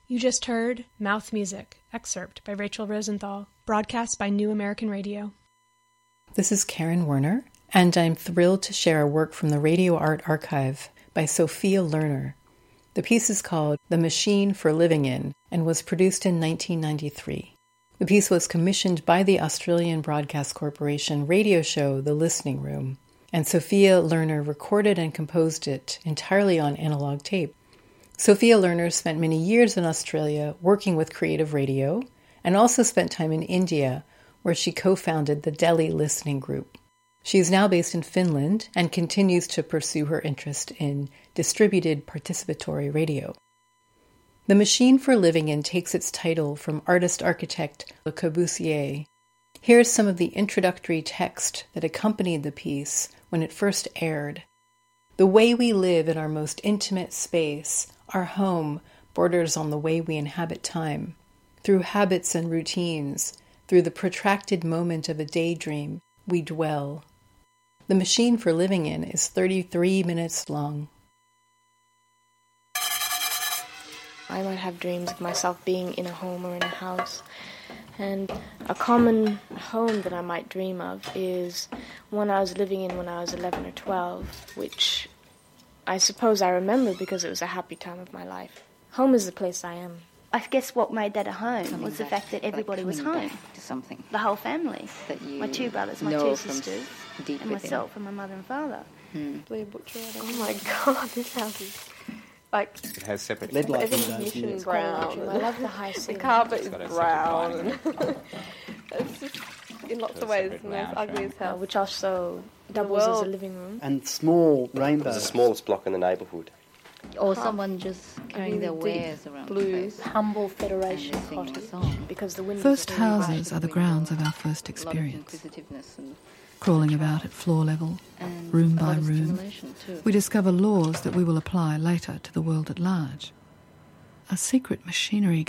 You just heard Mouth Music, excerpt by Rachel Rosenthal, broadcast by New American Radio. This is Karen Werner, and I'm thrilled to share a work from the Radio Art Archive by Sophia Lerner. The piece is called The Machine for Living In and was produced in 1993. The piece was commissioned by the Australian Broadcast Corporation radio show The Listening Room, and Sophia Lerner recorded and composed it entirely on analog tape. Sophia Lerner spent many years in Australia working with creative radio, and also spent time in India, where she co-founded the Delhi Listening Group. She is now based in Finland and continues to pursue her interest in distributed participatory radio. The Machine for Living In takes its title from artist-architect Le Corbusier. Here's some of the introductory text that accompanied the piece when it first aired. The way we live in our most intimate space, our home, borders on the way we inhabit time. Through habits and routines, through the protracted moment of a daydream, we dwell. The Machine for Living In is 33 minutes long. I might have dreams of myself being in a home or in a house. And a common home that I might dream of is one I was living in when I was 11 or 12, which I suppose I remember because it was a happy time of my life. Home is the place I am. I guess what made that a home was the fact that everybody was home. To something. The whole family. My two brothers, my two sisters, and myself and my mother and father. Oh my God, this house is like... It has separate... Lead light Everything is brown. I love the high ceiling. The carpet is brown. It's just, in lots of ways, the most ugliest house. Which also doubles as a living room. And small rainbows. It was the smallest block in the neighbourhood. Or someone just carrying their wares around blue, the humble Federation cottage. Because the windows First houses are the grounds of our first experience. Crawling about at floor level, room by room, we discover laws that we will apply later to the world at large. A secret machinery